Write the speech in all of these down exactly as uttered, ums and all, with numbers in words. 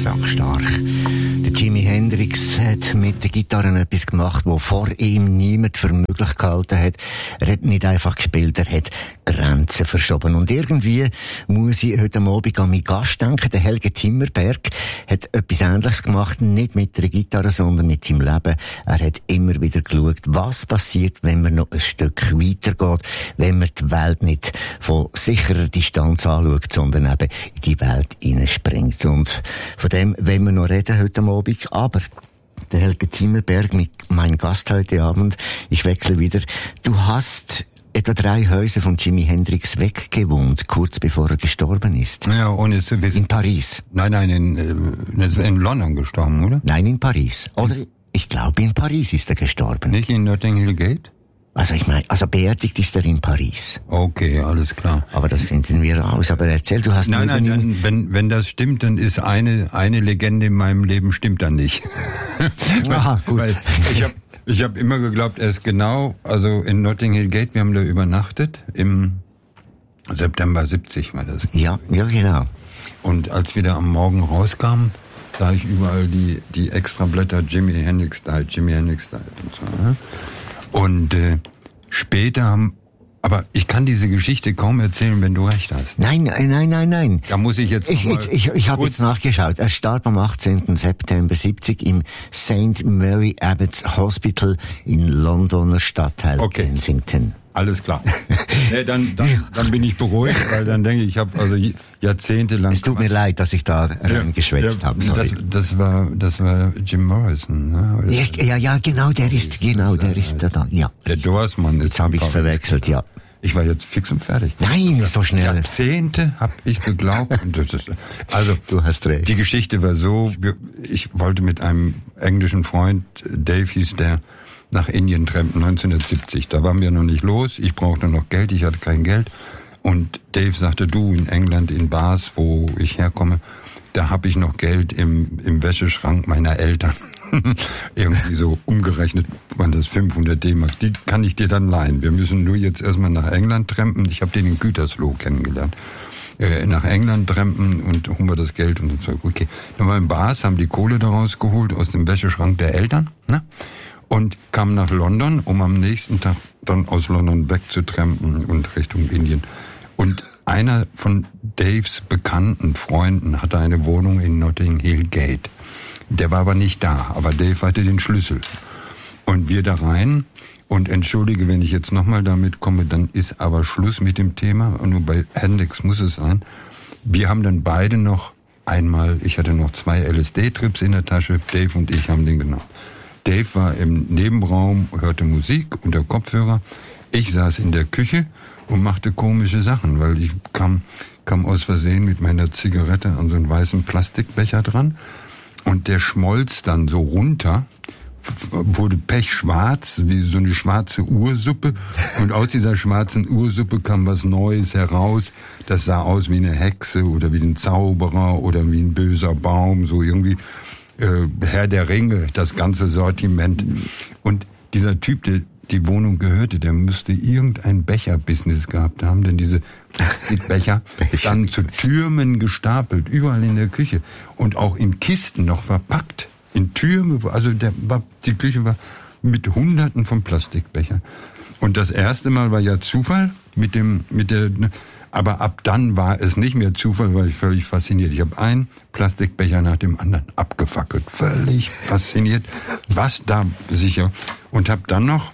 sackstark. Der Jimi Hendrix hat mit der Gitarre etwas gemacht, was vor ihm niemand für möglich gehalten hat. Er hat nicht einfach gespielt, er hat Grenzen verschoben. Und irgendwie muss ich heute Abend an meinen Gast denken. Der Helge Timmerberg hat etwas Ähnliches gemacht, nicht mit der Gitarre, sondern mit seinem Leben. Er hat immer wieder geschaut, was passiert, wenn man noch ein Stück weitergeht, wenn man die Welt nicht von sicherer Distanz anschaut, sondern eben in die Welt hineinspringt. Und von dem wollen wir noch reden heute Abend. Aber der Helge Timmerberg, mit meinem Gast heute Abend, ich wechsle wieder. Du hast etwa drei Häuser von Jimi Hendrix weggewohnt, kurz bevor er gestorben ist. Ja, ohne zu wissen. In Paris. Nein, nein, in, in London gestorben, oder? Nein, in Paris. Oder ich glaube, in Paris ist er gestorben. Nicht in Notting Hill Gate? Also ich meine, also beerdigt ist er in Paris. Okay, alles klar. Aber das finden wir raus. Aber erzähl, du hast... Nein, nein, dann, wenn, wenn das stimmt, dann ist eine, eine Legende in meinem Leben stimmt dann nicht. Aha, gut. Weil ich habe ich hab immer geglaubt, er ist genau, also in Notting Hill Gate, wir haben da übernachtet, im September siebzig war das. Ja, ja, genau. Und als wir da am Morgen rauskamen, sah ich überall die, die Extrablätter Jimi Hendrix died, Jimi Hendrix died und so. Und äh, später haben, aber ich kann diese Geschichte kaum erzählen, wenn du recht hast. Nein, nein, nein, nein. Da muss ich jetzt Ich, ich, ich, ich habe jetzt nachgeschaut. Er starb am achtzehnten September siebzig im Saint Mary Abbots Hospital in Londoner Stadtteil okay. Kensington. Alles klar. nee, dann, dann, dann bin ich beruhigt, weil dann denke ich, ich habe also jahrzehntelang... Es tut mir leid, dass ich da reingeschwätzt ja, habe. Das, das war, das war Jim Morrison. Ne? Ja, ja, ja, genau, der ist, genau, der ist da, da, ja. Der Dorsmann. Jetzt habe ich es verwechselt, ja. Ich war jetzt fix und fertig. Nein, so schnell. Jahrzehnte habe ich geglaubt. Und das ist, also, du hast recht. Die Geschichte war so, ich wollte mit einem englischen Freund, Dave hieß der, nach Indien trampen, neunzehnhundertsiebzig. Da waren wir noch nicht los, ich brauchte noch Geld, ich hatte kein Geld. Und Dave sagte, du, in England, in Bath, wo ich herkomme, da habe ich noch Geld im, im Wäscheschrank meiner Eltern. Irgendwie so umgerechnet waren das fünfhundert D-Mark. Die kann ich dir dann leihen. Wir müssen nur jetzt erstmal nach England trampen. Ich habe den in Gütersloh kennengelernt. Äh, nach England trampen und holen wir das Geld und so. Okay. Dann waren wir in Bath, haben die Kohle daraus geholt aus dem Wäscheschrank der Eltern, ne? Und kam nach London, um am nächsten Tag dann aus London wegzutrampen und Richtung Indien. Und einer von Daves bekannten Freunden hatte eine Wohnung in Notting Hill Gate. Der war aber nicht da, aber Dave hatte den Schlüssel. Und wir da rein, und entschuldige, wenn ich jetzt nochmal damit komme, dann ist aber Schluss mit dem Thema, und nur bei Hendrix muss es sein. Wir haben dann beide noch einmal, ich hatte noch zwei L S D-Trips in der Tasche, Dave und ich haben den genommen. Dave war im Nebenraum, hörte Musik unter Kopfhörer. Ich saß in der Küche und machte komische Sachen, weil ich kam, kam aus Versehen mit meiner Zigarette an so einen weißen Plastikbecher dran. Und der schmolz dann so runter, wurde pechschwarz, wie so eine schwarze Ursuppe. Und aus dieser schwarzen Ursuppe kam was Neues heraus. Das sah aus wie eine Hexe oder wie ein Zauberer oder wie ein böser Baum, so irgendwie... Herr der Ringe, das ganze Sortiment. Und dieser Typ, der die Wohnung gehörte, der müsste irgendein Becher-Business gehabt haben, denn diese Plastikbecher dann zu Türmen gestapelt, überall in der Küche und auch in Kisten noch verpackt, in Türme, also der, die Küche war mit Hunderten von Plastikbechern. Und das erste Mal war ja Zufall mit dem, mit der, aber ab dann war es nicht mehr Zufall, war ich völlig fasziniert. Ich habe einen Plastikbecher nach dem anderen abgefackelt, völlig fasziniert, was da sicher. Und habe dann noch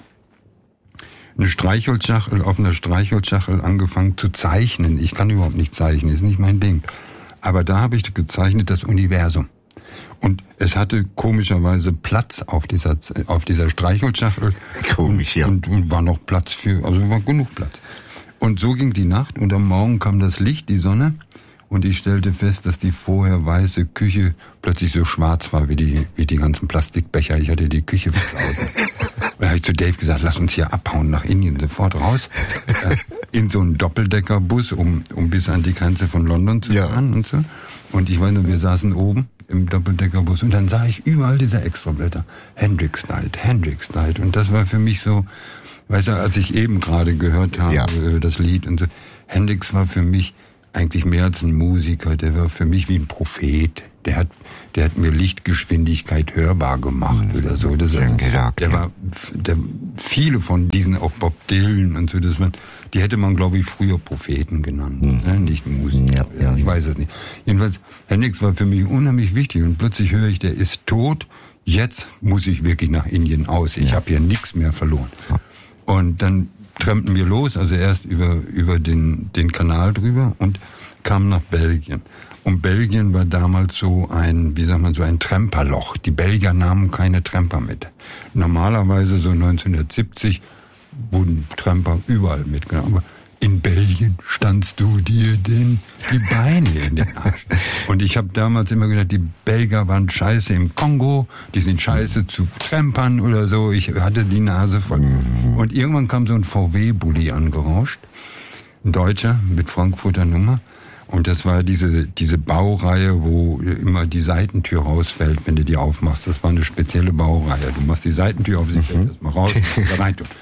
eine Streichholzschachtel, auf einer Streichholzschachtel angefangen zu zeichnen. Ich kann überhaupt nicht zeichnen, ist nicht mein Ding. Aber da habe ich gezeichnet das Universum. Und es hatte komischerweise Platz auf dieser auf dieser Streichholzschachtel. Komisch, ja. Und, und war noch Platz für, also war genug Platz. Und so ging die Nacht und am Morgen kam das Licht, die Sonne, und ich stellte fest, dass die vorher weiße Küche plötzlich so schwarz war wie die wie die ganzen Plastikbecher. Ich hatte die Küche versaut. Dann habe ich zu Dave gesagt, lass uns hier abhauen nach Indien, sofort raus, äh, in so einen Doppeldeckerbus, um um bis an die Grenze von London zu fahren, ja. Und so. Und ich weiß noch, wir saßen oben im Doppeldeckerbus und dann sah ich überall diese Extrablätter. Hendrix died, Hendrix died. Und das war für mich so, weißt du, als ich eben gerade gehört habe, ja. das Lied und so, Hendrix war für mich eigentlich mehr als ein Musiker, der war für mich wie ein Prophet. der hat, der hat mir Lichtgeschwindigkeit hörbar gemacht mhm. oder so. Das Schön gesagt. Der ja. war, der, viele von diesen, auch Bob Dylan und so, das man, die hätte man, glaube ich, früher Propheten genannt, mhm. ne? Nicht Musiker. Ja, ja, ich ja. weiß es nicht. Jedenfalls, Hendrix war für mich unheimlich wichtig und plötzlich höre ich, der ist tot. Jetzt muss ich wirklich nach Indien aus. Ich ja. habe ja nichts mehr verloren. Ja. Und dann trempten wir los, also erst über über den den Kanal drüber und kamen nach Belgien. Und Belgien war damals so ein, wie sagt man, so ein Tremperloch. Die Belgier nahmen keine Tremper mit. Normalerweise so neunzehnhundertsiebzig wurden Tremper überall mitgenommen. Aber in Belgien standst du dir den, die Beine in den Arsch. Und ich habe damals immer gedacht, die Belgier waren scheiße im Kongo, die sind scheiße zu Trempern oder so. Ich hatte die Nase voll. Und irgendwann kam so ein V W-Bulli angerauscht, ein Deutscher mit Frankfurter Nummer. Und das war diese diese Baureihe, wo immer die Seitentür rausfällt, wenn du die aufmachst. Das war eine spezielle Baureihe. Du machst die Seitentür auf, sie fällt erstmal raus und rein tun.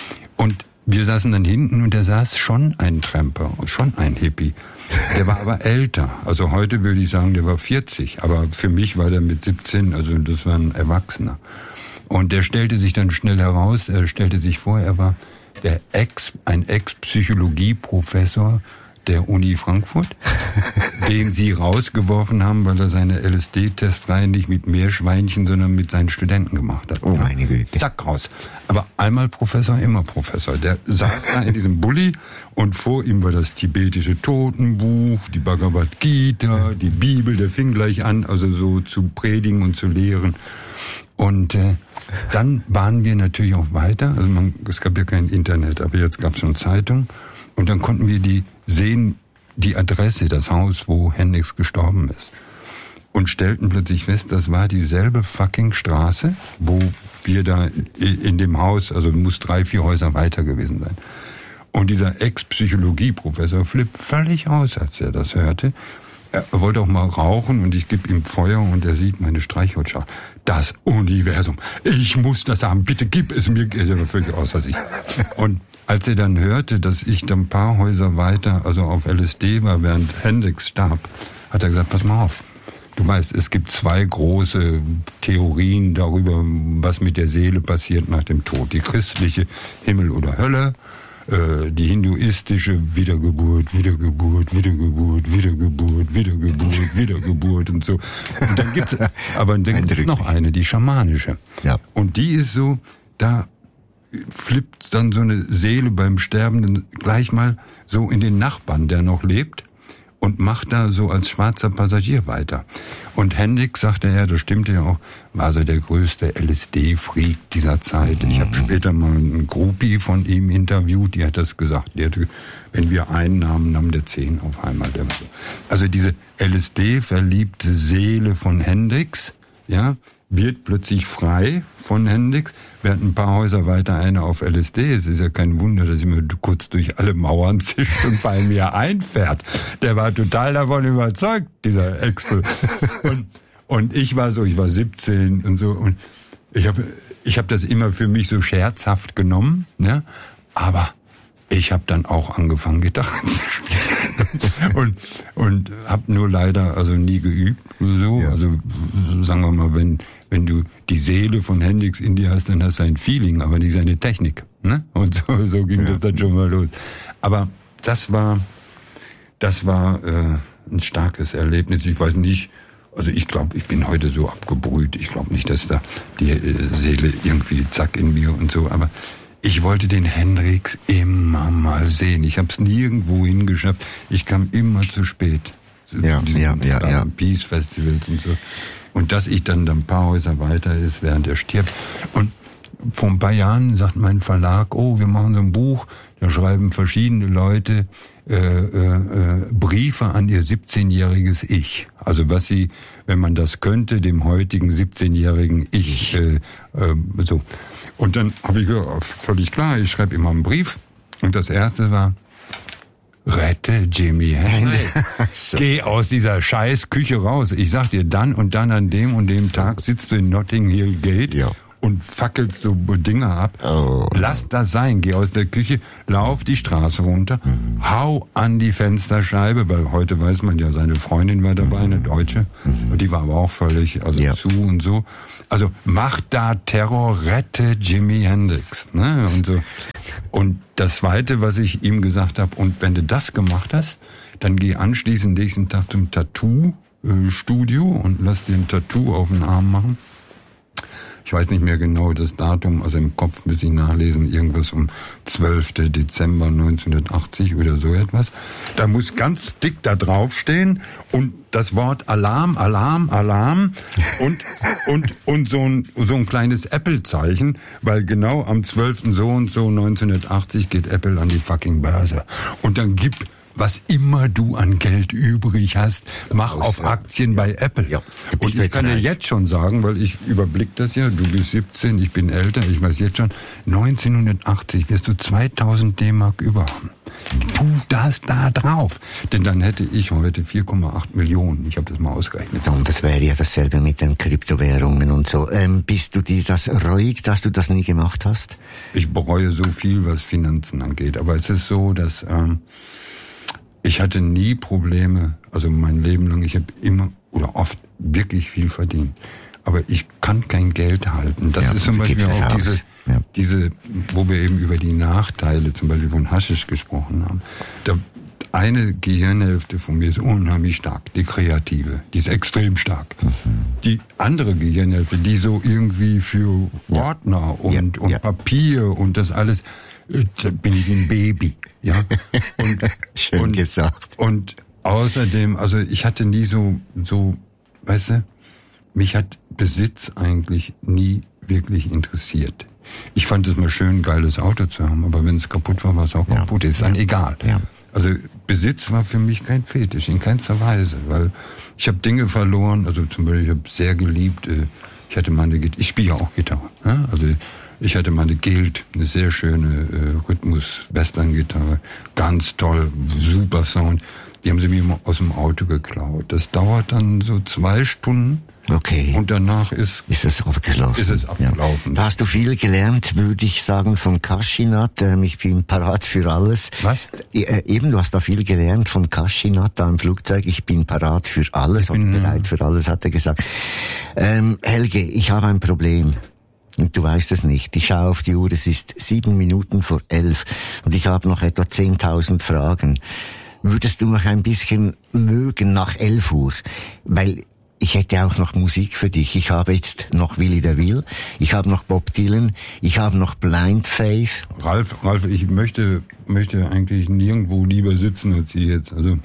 Und wir saßen dann hinten und der saß schon ein Tramper, schon ein Hippie. Der war aber älter. Also heute würde ich sagen, der war vierzig. Aber für mich war der mit siebzehn, also das war ein Erwachsener. Und der stellte sich dann schnell heraus, er stellte sich vor, er war der Ex, ein Ex-Psychologie-Professor der Uni Frankfurt, den sie rausgeworfen haben, weil er seine L S D-Testreihe nicht mit Meerschweinchen, sondern mit seinen Studenten gemacht hat. Oh meine Güte. Zack, raus. Aber einmal Professor, immer Professor. Der saß da in diesem Bulli und vor ihm war das tibetische Totenbuch, die Bhagavad Gita, die Bibel, der fing gleich an, also so zu predigen und zu lehren. Und äh, dann waren wir natürlich auch weiter, also man, es gab ja kein Internet, aber jetzt gab es schon Zeitung. Und dann konnten wir die sehen, die Adresse, das Haus, wo Hendrix gestorben ist. Und stellten plötzlich fest, das war dieselbe fucking Straße, wo wir da in dem Haus, also muss drei, vier Häuser weiter gewesen sein. Und dieser Ex-Psychologie-Professor flippt völlig aus, als er das hörte. Er wollte auch mal rauchen und ich gebe ihm Feuer und er sieht meine Streichholzschachtel. Das Universum. Ich muss das haben. Bitte gib es mir. Er war völlig außer sich. Und als er dann hörte, dass ich dann ein paar Häuser weiter, also auf L S D war, während Hendrix starb, hat er gesagt, pass mal auf. Du weißt, es gibt zwei große Theorien darüber, was mit der Seele passiert nach dem Tod. Die christliche Himmel oder Hölle, äh, die hinduistische Wiedergeburt, Wiedergeburt, Wiedergeburt, Wiedergeburt, Wiedergeburt, Wiedergeburt und so. Und dann gibt's, aber dann gibt's noch eine, die schamanische. Ja. Und die ist so, da flippt dann so eine Seele beim Sterbenden gleich mal so in den Nachbarn, der noch lebt, und macht da so als schwarzer Passagier weiter. Und Hendrix, sagte er, das stimmte ja auch, war so der größte L S D-Freak dieser Zeit. Ich habe später mal einen Groupie von ihm interviewt, die hat das gesagt. Die hatte, wenn wir einen nahmen, nahm der zehn auf einmal. Also diese L S D-verliebte Seele von Hendrix, ja, wird plötzlich frei von Hendrix, während ein paar Häuser weiter einer auf L S D. Es ist ja kein Wunder, dass ich mir kurz durch alle Mauern zischt und bei mir einfährt. Der war total davon überzeugt, dieser Expel. Und, und ich war so, ich war siebzehn und so, und ich habe ich hab das immer für mich so scherzhaft genommen, ne? Aber ich habe dann auch angefangen, Gitarre zu spielen und und habe nur leider also nie geübt so. Ja. Also sagen wir mal, wenn wenn du die Seele von Hendrix in dir hast, dann hast du ein Feeling, aber nicht seine Technik, ne? Und so, so ging ja. das dann schon mal los. Aber das war das war äh, ein starkes Erlebnis. Ich weiß nicht. Also ich glaube, ich bin heute so abgebrüht. Ich glaube nicht, dass da die äh, Seele irgendwie zack in mir und so. Aber ich wollte den Hendrix immer mal sehen. Ich habe es nirgendwo hingeschafft. Ich kam immer zu spät. Zu ja, ja, ja, ja. Peace Festivals und so. Und dass ich dann ein paar Häuser weiter ist, während er stirbt. Und vor ein paar Jahren sagt mein Verlag, oh, wir machen so ein Buch, da schreiben verschiedene Leute äh, äh, Briefe an ihr siebzehnjähriges Ich. Also was sie, wenn man das könnte, dem heutigen siebzehnjährigen Ich äh, äh, so. Und dann habe ich gesagt, völlig klar, ich schreibe immer einen Brief. Und das erste war, rette Jimi Hendrix. So. Geh aus dieser scheiß Küche raus. Ich sag dir, dann und dann an dem und dem Tag sitzt du in Notting Hill Gate ja. und fackelst so Dinge ab. Oh. Lass das sein, geh aus der Küche, lauf die Straße runter, mhm. hau an die Fensterscheibe, weil heute weiß man ja, seine Freundin war dabei, eine Deutsche, mhm. und die war aber auch völlig also ja. zu und so. Also mach da Terror, rette Jimi Hendrix, ne? Und so. Und das Zweite, was ich ihm gesagt habe, und wenn du das gemacht hast, dann geh anschließend nächsten Tag zum Tattoo-Studio und lass dir ein Tattoo auf den Arm machen. Ich weiß nicht mehr genau das Datum, also im Kopf muss ich nachlesen, irgendwas um zwölften Dezember neunzehnhundertachtzig oder so etwas. Da muss ganz dick da draufstehen und das Wort Alarm, Alarm, Alarm und und und so ein so ein kleines Apple-Zeichen, weil genau am zwölften so und so neunzehnhundertachtzig geht Apple an die fucking Börse. Und dann gib was immer du an Geld übrig hast, mach auf Aktien bei Apple. Ja, und ich kann dir jetzt schon sagen, weil ich überblick das ja, du bist siebzehn, ich bin älter, ich weiß jetzt schon, neunzehnhundertachtzig wirst du zweitausend D-Mark über haben. Tu das da drauf. Denn dann hätte ich heute vier Komma acht Millionen. Ich habe das mal ausgerechnet. Und das wäre ja dasselbe mit den Kryptowährungen und so. Ähm, bist du dir das reuig, dass du das nie gemacht hast? Ich bereue so viel, was Finanzen angeht. Aber es ist so, dass ähm, ich hatte nie Probleme, also mein Leben lang, ich habe immer oder oft wirklich viel verdient. Aber ich kann kein Geld halten. Das ja, ist zum Beispiel auch diese, ja. diese, wo wir eben über die Nachteile zum Beispiel von Haschisch gesprochen haben. Da, eine Gehirnhälfte von mir ist unheimlich stark, die kreative, die ist extrem stark. Mhm. Die andere Gehirnhälfte, die so irgendwie für Ordner ja. und, ja. und ja. Papier und das alles, da bin ich ein Baby, ja. Und, Schön und, gesagt. Und außerdem, also ich hatte nie so, so, weißt du, mich hat Besitz eigentlich nie wirklich interessiert. Ich fand es mal schön, ein geiles Auto zu haben, aber wenn es kaputt war, war es auch ja. kaputt. Ist dann ja. egal. Ja. Also Besitz war für mich kein Fetisch, in keinster Weise, weil ich habe Dinge verloren, also zum Beispiel, ich habe sehr geliebt, ich hatte mal eine Gitarre, ich spiele ja auch Gitarre, ja? Also ich hatte mal eine Guild, eine sehr schöne äh, Rhythmus-Western-Gitarre, ganz toll, super Sound. Die haben sie mir immer aus dem Auto geklaut. Das dauert dann so zwei Stunden. Okay. Und danach ist, ist es abgeschlossen. Ist es abgelaufen. Ja. Da hast du viel gelernt, würde ich sagen, von Kaschinat. Ähm, ich bin parat für alles. Was? Äh, eben, du hast da viel gelernt von Kaschinat da im Flugzeug. Ich bin parat für alles, oder bereit für alles, hat er gesagt. Ähm, Helge, ich habe ein Problem. Und du weißt es nicht. Ich schaue auf die Uhr, es ist sieben Minuten vor elf. Und ich habe noch etwa zehntausend Fragen. Würdest du noch ein bisschen mögen nach elf Uhr? Weil ich hätte auch noch Musik für dich. Ich habe jetzt noch Willy DeVille, ich habe noch Bob Dylan, ich habe noch Blind Faith. Ralf, Ralf, ich möchte möchte eigentlich nirgendwo lieber sitzen als hier jetzt. Also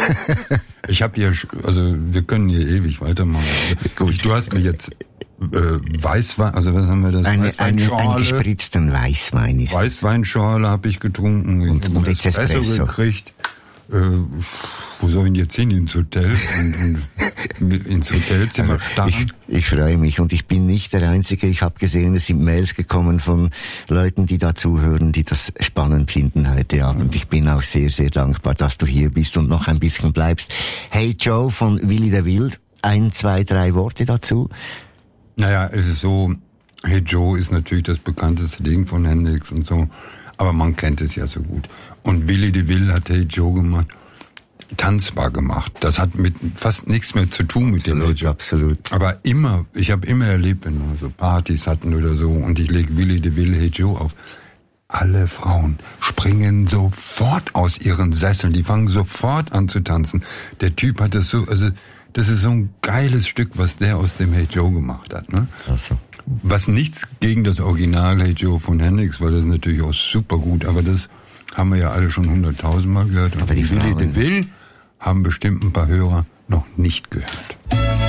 ich habe hier, also wir können hier ewig weitermachen. Gut. Ich, du hast mir jetzt äh, Weißwein, also was haben wir das? Eine, eine, einen gespritzten Weißwein ist. Weißweinschorle habe ich getrunken und, und, und jetzt Espresso, Espresso gekriegt. Äh, wo soll ich jetzt hin? Ins Hotel? Und, und ins Hotelzimmer also starren? Ich, ich freue mich und ich bin nicht der Einzige. Ich habe gesehen, es sind Mails gekommen von Leuten, die da zuhören, die das spannend finden heute Abend. Ich bin auch sehr, sehr dankbar, dass du hier bist und noch ein bisschen bleibst. Hey Joe von Willy DeVille, ein, zwei, drei Worte dazu. Naja, es ist so, Hey Joe ist natürlich das bekannteste Ding von Hendrix und so, aber man kennt es ja so gut. Und Willy DeVille hat Hey Joe gemacht, tanzbar gemacht. Das hat mit fast nichts mehr zu tun mit absolut, den Hey Joe. Absolut. Aber immer, ich habe immer erlebt, wenn wir so Partys hatten oder so und ich lege Willy DeVille Hey Joe auf, alle Frauen springen sofort aus ihren Sesseln, die fangen sofort an zu tanzen. Der Typ hat das so, also das ist so ein geiles Stück, was der aus dem Hey Joe gemacht hat, ne? Also. Was nichts gegen das Original Hey Joe von Hendrix, weil das ist natürlich auch super gut, aber das haben wir ja alle schon hunderttausend Mal gehört. Und aber die Willy DeVille haben bestimmt ein paar Hörer noch nicht gehört.